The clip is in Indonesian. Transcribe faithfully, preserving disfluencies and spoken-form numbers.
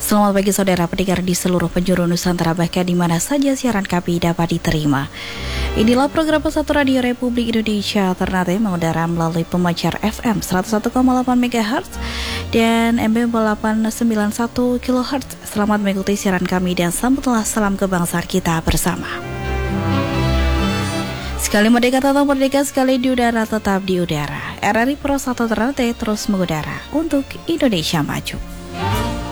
Selamat pagi saudara pendengar di seluruh penjuru Nusantara, bahkan di mana saja siaran kami dapat diterima. Inilah program Pesatu Radio Republik Indonesia Ternate mengudara melalui pemancar F M seratus satu koma delapan megahertz dan M B delapan ratus sembilan puluh satu kilohertz. Selamat mengikuti siaran kami dan sambutlah salam kebangsaan kita bersama. Sekali merdeka tetap merdeka, sekali di udara tetap di udara. R R I Pro satu Ternate terus mengudara untuk Indonesia maju.